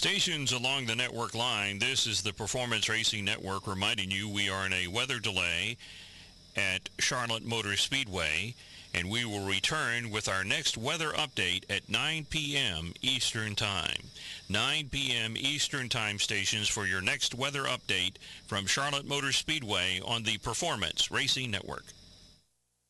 Stations along the network line, this is the Performance Racing Network reminding you we are in a weather delay at Charlotte Motor Speedway, and we will return with our next weather update at 9 p.m. Eastern Time. 9 p.m. Eastern Time stations for your next weather update from Charlotte Motor Speedway on the Performance Racing Network.